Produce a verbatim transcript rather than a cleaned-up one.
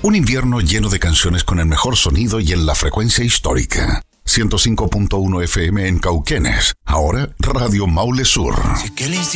Un invierno lleno de canciones con el mejor sonido y en la frecuencia histórica. ciento cinco punto uno F M en Cauquenes. Ahora, Radio Maule Sur.